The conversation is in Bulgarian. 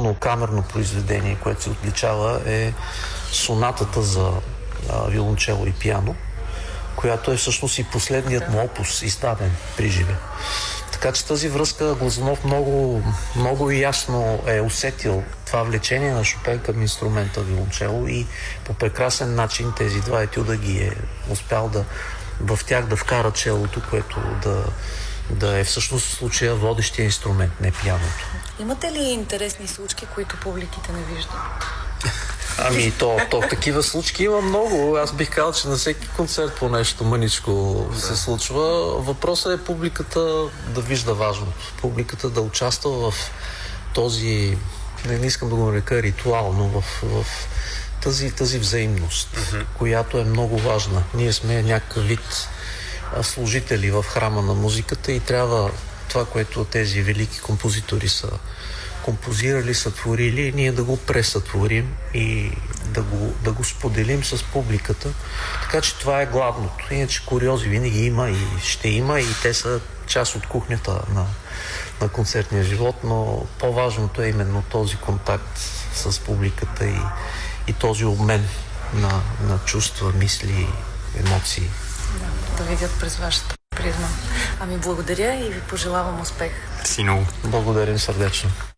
традиционно камерно произведение, което се отличава, е сонатата за виолончело и пиано, която е всъщност и последният му опус, издаден при живе. Така че тази връзка Глазунов много ясно е усетил това влечение на Шопен към инструмента виолончело и по прекрасен начин тези два етюда ги е успял в тях да вкара челото, което да е всъщност в случая водещия инструмент, не пианото. Имате ли интересни случки, които публиките не виждат? Ами то такива случки има много. Аз бих казал, че на всеки концерт по нещо мъничко се случва. Въпросът е публиката да вижда важното. Публиката да участва в този, не искам да го нарека ритуал, но в тази взаимност, която е много важна. Ние сме някакъв вид служители в храма на музиката и трябва това, което тези велики композитори са композирали, сътворили, ние да го пресътворим и да го споделим с публиката. Така че това е главното. Иначе куриози винаги има и ще има и те са част от кухнята на концертния живот, но по-важното е именно този контакт с публиката и този обмен на чувства, мисли, емоции. Да видят през вашата призма. Ами благодаря и ви пожелавам успех. Си много. Благодарим сърдечно.